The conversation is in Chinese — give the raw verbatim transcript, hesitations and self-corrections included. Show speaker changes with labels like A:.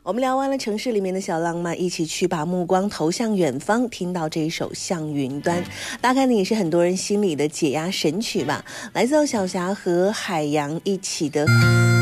A: 我们聊完了城市里面的小浪漫，一起去把目光投向远方，听到这一首《向云端》，大概呢也是很多人心里的解压神曲吧，来自小霞和海洋一起的。